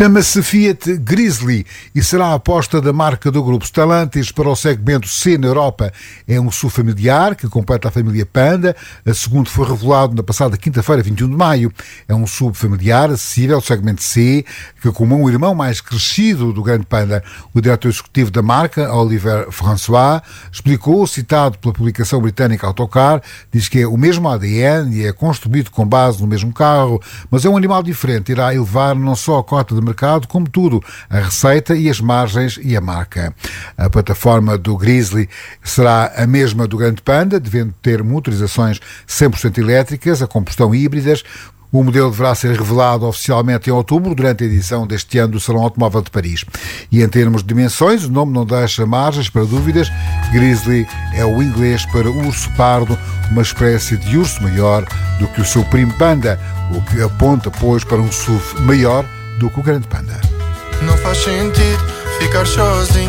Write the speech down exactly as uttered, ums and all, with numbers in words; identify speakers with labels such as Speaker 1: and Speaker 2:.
Speaker 1: Chama-se Fiat Grizzly e será a aposta da marca do grupo Stellantis para o segmento C na Europa. É um S U V familiar que completa a família Panda. A segundo foi revelado na passada quinta-feira, vinte e um de maio. É um S U V familiar, acessível, segmento C, que como um irmão mais crescido do grande Panda. O diretor executivo da marca, Oliver François, explicou, citado pela publicação britânica Autocar, diz que é o mesmo A D N e é construído com base no mesmo carro, mas é um animal diferente. Irá elevar não só a cota de mercado, como tudo, a receita e as margens e a marca. A plataforma do Grizzly será a mesma do grande Panda, devendo ter motorizações cem por cento elétricas, a combustão e híbridas. O modelo deverá ser revelado oficialmente em outubro, durante a edição deste ano do Salão Automóvel de Paris. E em termos de dimensões, o nome não deixa margens para dúvidas. Grizzly é o inglês para urso pardo, uma espécie de urso maior do que o seu primo Panda, o que aponta, pois, para um S U V maior do que o grande Panda.
Speaker 2: Não faz sentido ficar sozinho.